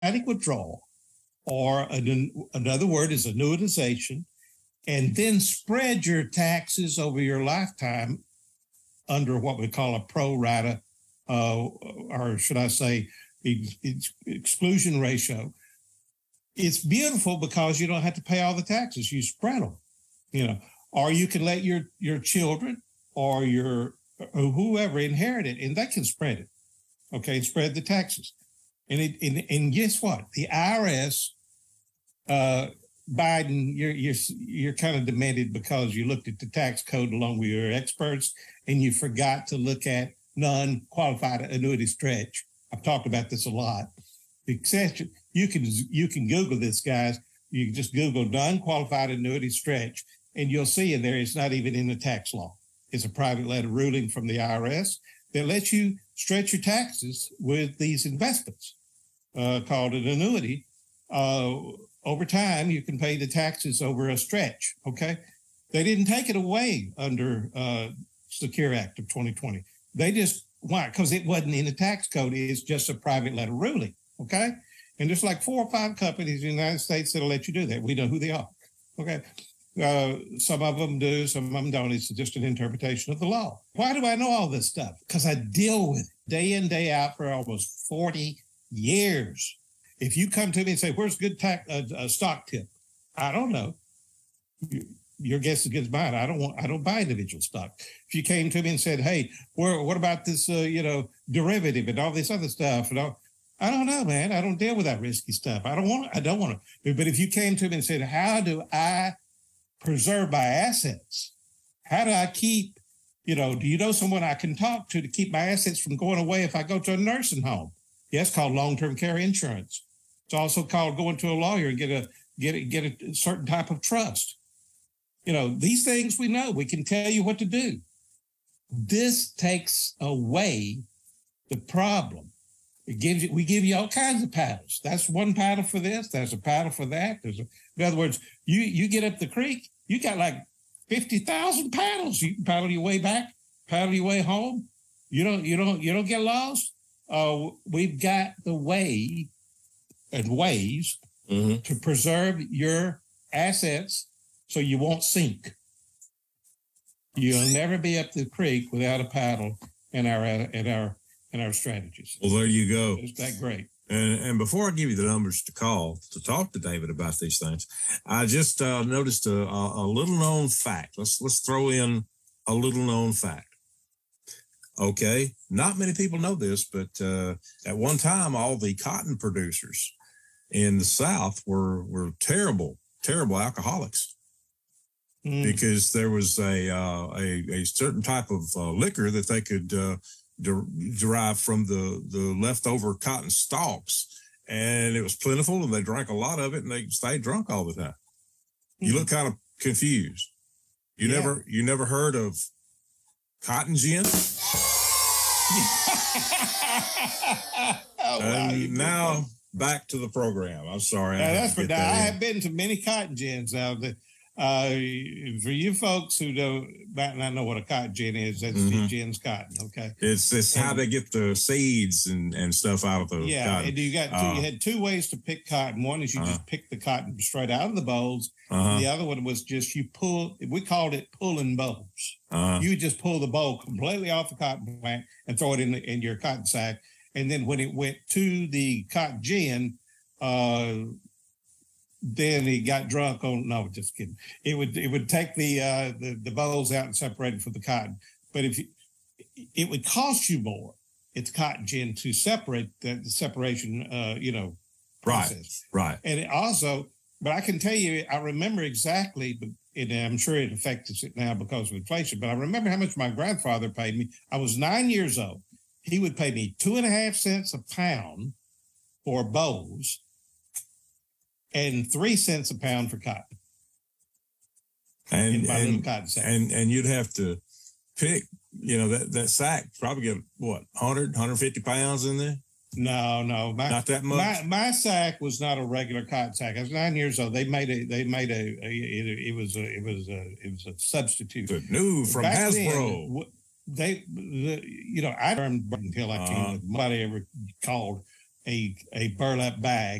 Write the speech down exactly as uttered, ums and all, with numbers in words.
withdrawal, or an, another word is annuitization, and then spread your taxes over your lifetime under what we call a pro rata, uh, or should I say, ex- exclusion ratio. It's beautiful because you don't have to pay all the taxes. You spread them, you know, or you can let your, your children or your or whoever inherit it, and they can spread it. Okay, spread the taxes. And it, and, and guess what? The I R S, uh, Biden, you're you're you're kind of demented because you looked at the tax code along with your experts, and you forgot to look at non-qualified annuity stretch. I've talked about this a lot. Exception, you can you can Google this, guys. You can just Google non-qualified annuity stretch, and you'll see in there it's not even in the tax law. It's a private letter ruling from the I R S that lets you stretch your taxes with these investments uh, called an annuity. Uh, over time, you can pay the taxes over a stretch, okay? They didn't take it away under uh, Secure Act of twenty twenty. They just, why? Because it wasn't in the tax code. It's just a private letter ruling, okay? And there's like four or five companies in the United States that'll let you do that. We know who they are, okay? Uh, some of them do, some of them don't. It's just an interpretation of the law. Why do I know all this stuff? Because I deal with it day in, day out for almost forty years. If you come to me and say, where's a good tax, uh, uh, stock tip? I don't know. You, your guess is as good as mine. I don't want, I don't buy individual stock. If you came to me and said, hey, where, what about this, uh, you know, derivative and all this other stuff? And all, I don't know, man. I don't deal with that risky stuff. I don't want, I don't want to. But if you came to me and said, how do I preserve my assets? How do I keep, you know, do you know someone I can talk to to keep my assets from going away if I go to a nursing home? Yeah, it's called long-term care insurance. It's also called going to a lawyer and get a get a, get a certain type of trust. You know, these things we know. We can tell you what to do. This takes away the problem. It gives you, we give you all kinds of paddles. That's one paddle for this. There's a paddle for that. There's a, in other words, you you get up the creek, you got like fifty thousand paddles. You can paddle your way back, paddle your way home. You don't you don't you don't get lost. Uh, we've got the way and ways mm-hmm. to preserve your assets so you won't sink. You'll never be up the creek without a paddle in our in our in our strategies. Well, there you go. Is that great? And, and before I give you the numbers to call to talk to David about these things, I just uh, noticed a, a, a little known fact. Let's let's throw in a little known fact. Okay, not many people know this, but uh, at one time, all the cotton producers in the South were were terrible, terrible alcoholics mm. because there was a, uh, a a certain type of uh, liquor that they could uh, de- derive from the the leftover cotton stalks, and it was plentiful, and they drank a lot of it, and they stayed drunk all the time. Mm. You look kind of confused. You yeah. never you never heard of cotton gin? oh, wow, and now back to the program. I'm sorry. Yeah, that's for now. That I have been to many cotton gins now. The, uh, for you folks who don't might not know what a cotton gin is, that's mm-hmm. the gin's cotton. Okay, it's it's and, how they get the seeds and, and stuff out of the yeah. cotton. And you got two, uh, you had two ways to pick cotton. One is you uh-huh. just pick the cotton straight out of the bolls. Uh-huh. The other one was just you pull. We called it pulling bolls. Uh-huh. You just pull the boll completely off the cotton plant and throw it in the, in your cotton sack. And then when it went to the cotton gin, uh, then he got drunk on. No, just kidding. It would it would take the uh, the the bolls out and separate it from the cotton. But if you, it would cost you more, it's cotton gin to separate the, the separation. Uh, you know, process. Right. Right. And it also, but I can tell you, I remember exactly. And I'm sure it affects it now because of inflation. But I remember how much my grandfather paid me. I was nine years old. He would pay me two and a half cents a pound for bolls and three cents a pound for cotton. And in my and, little cotton sack. and and you'd have to pick, you know, that, that sack probably get what, one hundred, one hundred fifty pounds in there? No, no, my, not that much. My, my sack was not a regular cotton sack. I was nine years old. They made a. They made a. a it, it was a. It was a. It was a substitute. Good new from Back Hasbro. Then, they, the, you know, I learned until I came. Uh-huh. Nobody ever called a, a burlap bag